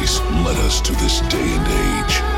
memories led us to this day and age.